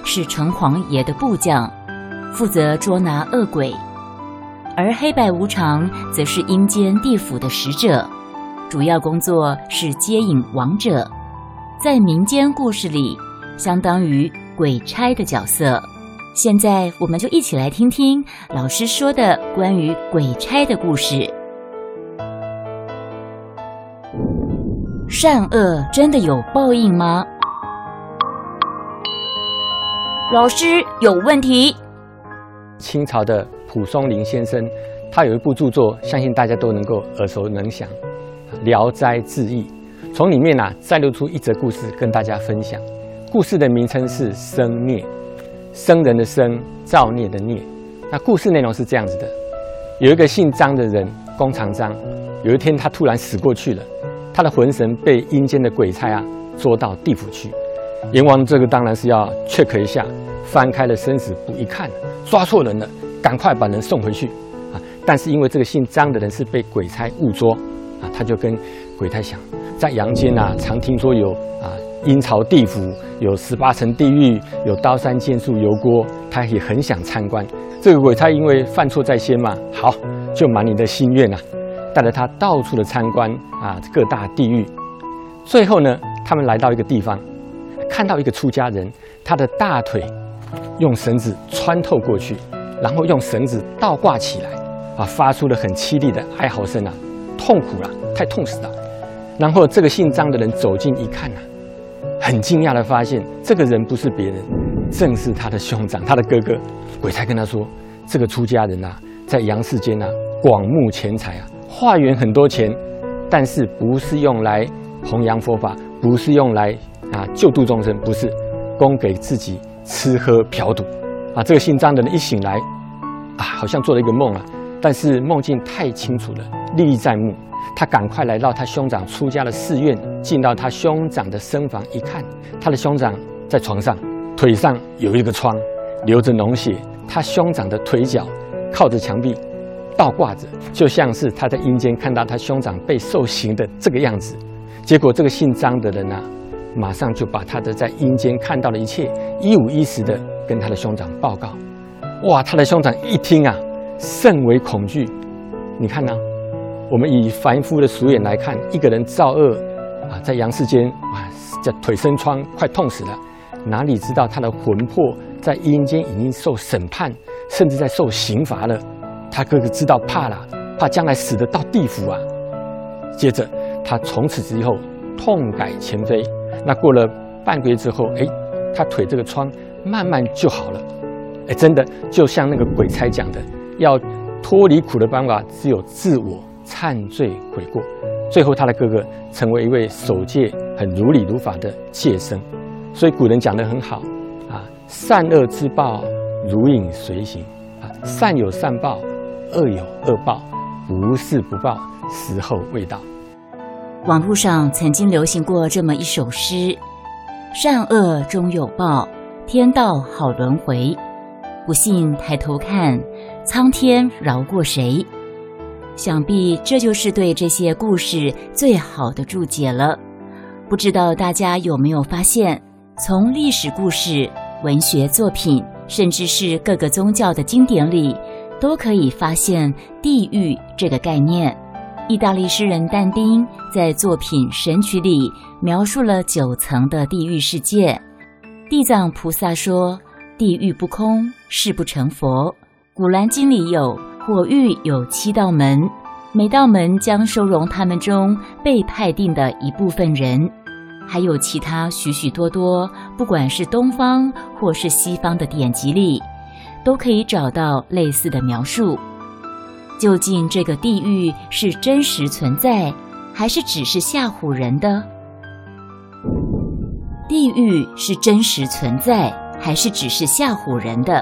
是城隍爷的部将，负责捉拿恶鬼；而黑白无常则是阴间地府的使者，主要工作是接引亡者，在民间故事里相当于鬼差的角色。现在我们就一起来听听老师说的关于鬼差的故事。善恶真的有报应吗？老师有问题。 清朝的蒲松龄先生，他有一部著作，相信大家都能够耳熟能详，《聊斋志异》。从里面摘录出一则故事跟大家分享。故事的名称是生孽，生人的生，造孽的孽。那故事内容是这样子的：有一个姓张的人，弓长张，有一天他突然死过去了，他的魂神被阴间的鬼差捉到地府去。阎王这个当然是要 check 一下，翻开了生死簿一看，抓错人了，赶快把人送回去但是因为这个姓张的人是被鬼差误捉他就跟鬼差想，在阳间常听说有阴曹地府，有18层地狱，有刀山剑树油锅，他也很想参观。这个鬼差因为犯错在先嘛，好，就满你的心愿带着他到处的参观各大地狱。最后呢，他们来到一个地方，看到一个出家人，他的大腿用绳子穿透过去，然后用绳子倒挂起来发出了很凄厉的哀嚎声痛苦了，太痛死了。然后这个姓张的人走近一看很惊讶的发现，这个人不是别人，正是他的兄长，他的哥哥。鬼差跟他说，这个出家人在阳世间广募钱财化缘很多钱，但是不是用来弘扬佛法，不是用来救度众生，不是供给自己吃喝嫖赌这个姓张的人一醒来好像做了一个梦但是梦境太清楚了，历历在目。他赶快来到他兄长出家的寺院，进到他兄长的僧房一看，他的兄长在床上，腿上有一个疮，流着脓血，他兄长的腿脚靠着墙壁倒挂着，就像是他在阴间看到他兄长被受刑的这个样子。结果这个姓张的人马上就把他的在阴间看到的一切一五一十的跟他的兄长报告。哇，他的兄长一听甚为恐惧。你看我们以凡夫的俗眼来看，一个人造恶在阳世间这腿生疮，快痛死了，哪里知道他的魂魄在阴间已经受审判，甚至在受刑罚了。他哥哥知道怕了，怕将来死得到地府接着他从此之后痛改前非。那过了半个月之后，他腿这个疮慢慢就好了。真的就像那个鬼差讲的，要脱离苦的办法只有自我忏罪悔过。最后他的哥哥成为一位守戒很如理如法的戒僧。所以古人讲得很好善恶之报如影随形善有善报，恶有恶报，不是不报，时候未到。 网络上曾经流行过这么一首诗：善恶终有报，天道好轮回，不信抬头看，苍天饶过谁。想必这就是对这些故事最好的注解了。不知道大家有没有发现，从历史故事、文学作品，甚至是各个宗教的经典里，都可以发现地狱这个概念。意大利诗人但丁在作品《神曲》里描述了9层的地狱世界。地藏菩萨说，地狱不空，誓不成佛。古兰经里有火狱有7道门，每道门将收容他们中被派定的一部分人。还有其他许许多多，不管是东方或是西方的典籍里，都可以找到类似的描述。究竟这个地狱是真实存在，还是只是吓唬人的？地狱是真实存在，还是只是吓唬人的？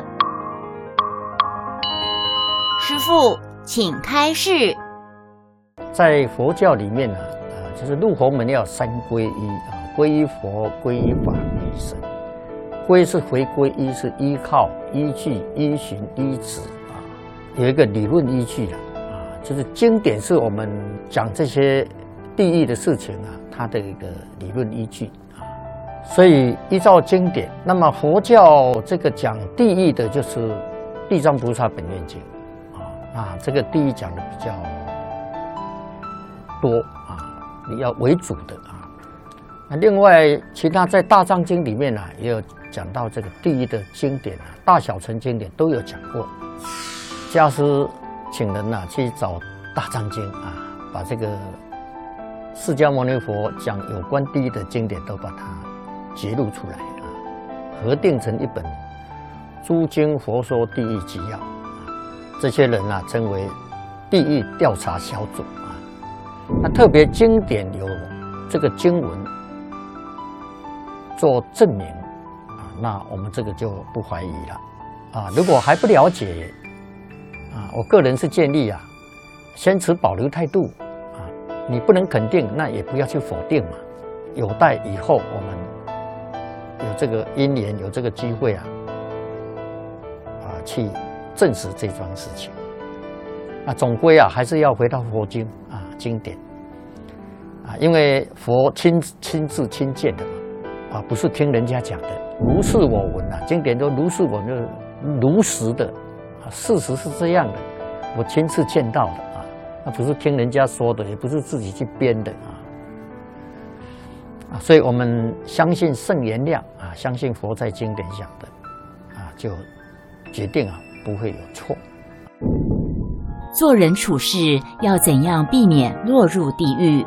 师父，请开示。 在佛教里面就是入佛门要3皈依皈依佛、皈依法、皈依僧。皈是回归，依是依靠、依据、依循、依止有一个理论依据就是经典是我们讲这些地狱的事情它的一个理论依据所以依照经典，那么佛教这个讲地狱的，就是《地藏菩萨本愿经》啊，这个地狱讲的比较多啊，比较为主的啊。那另外其他在《大藏经》里面呢，也有讲到这个地狱的经典啊，大小乘经典都有讲过。家师请人去找《大藏经》啊，把这个释迦牟尼佛讲有关地狱的经典都把它揭露出来啊，合订成一本《诸经佛说地狱纪要》啊。这些人称为地狱调查小组啊。那特别经典有这个经文做证明啊，那我们这个就不怀疑了啊。如果还不了解啊，我个人是建议先持保留态度啊。你不能肯定，那也不要去否定嘛。有待以后我们有这个因缘，有这个机会去证实这桩事情。那总归还是要回到佛经经典因为佛亲自亲见的嘛不是听人家讲的。如是我闻经典都如是我闻，如实的事实是这样的，我亲自见到的那不是听人家说的，也不是自己去编的所以我们相信圣言量相信佛在经典讲的就决定不会有错。 做人处事要怎样避免落入地狱？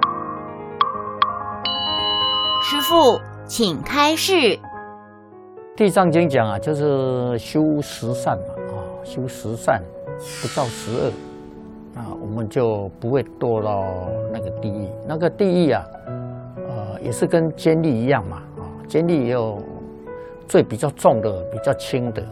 师父，请开示。 地藏经讲就是修十善嘛修十善，不造十恶我们就不会堕到那个地狱。那个地狱也是跟监狱一样嘛监狱也有罪比较重的，比较轻的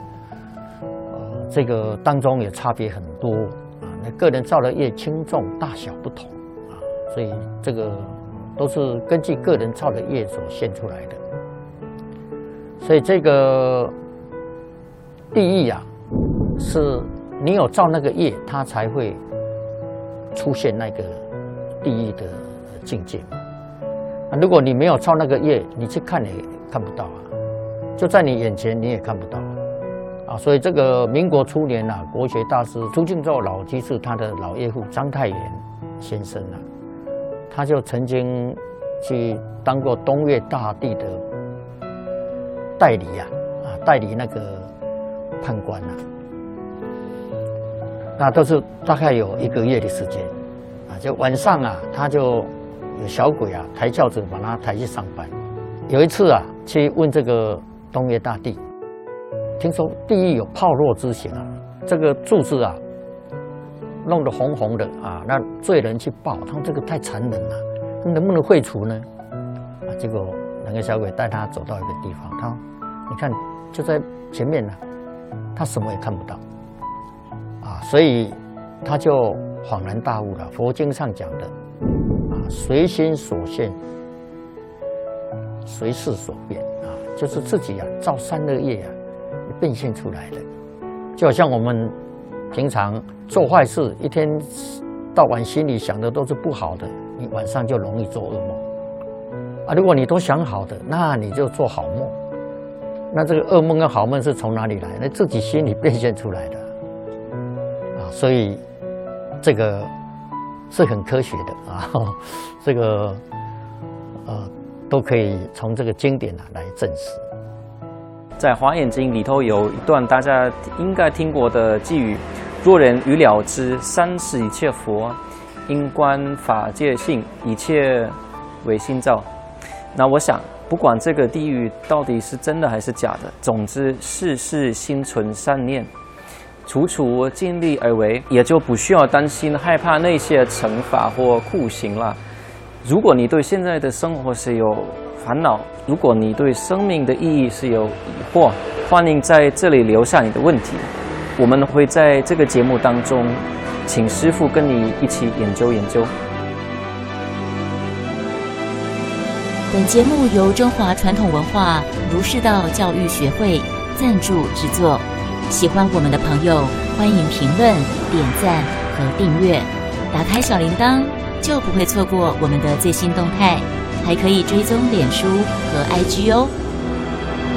这个当中也差别很多那个人造的业轻重大小不同所以这个都是根据个人造的业所现出来的。所以这个地狱是你有造那个业，它才会出现那个地狱的境界。如果你没有造那个业，你去看也看不到就在你眼前你也看不到所以这个民国初年国学大师朱敬照老居士他的老岳父章太炎先生他就曾经去当过东岳大帝的代理代理那个判官那都是大概有1个月的时间就晚上他就有小鬼抬轿子把他抬去上班。有一次去问这个东岳大帝，听说地狱有炮烙之刑这个柱子弄得红红的那罪人去报，他说这个太残忍了，能不能废除呢？结果那个小鬼带他走到一个地方，他说你看就在前面他什么也看不到所以他就恍然大悟了。佛经上讲的随心所现，随事所变就是自己造善恶业变现出来的。就好像我们平常做坏事，一天到晚心里想的都是不好的，你晚上就容易做噩梦如果你都想好的，那你就做好梦。那这个噩梦跟好梦是从哪里来？那自己心里变现出来的所以这个是很科学的这个都可以从这个经典来证实。 在《华严经》里头有一段大家应该听过的偈语：若人欲了知三世一切佛，因观法界性，一切唯心造。那我想，不管这个地狱到底是真的还是假的，总之事事心存善念，处处尽力而为，也就不需要担心害怕那些惩罚或酷刑了。如果你对现在的生活是有烦恼，如果你对生命的意义是有疑惑，欢迎在这里留下你的问题，我们会在这个节目当中请师父跟你一起研究研究。 本节目由中华传统文化儒释道教育学会赞助制作。喜欢我们的朋友，欢迎评论、点赞和订阅，打开小铃铛，就不会错过我们的最新动态。 还可以追踪脸书和 IG 哦。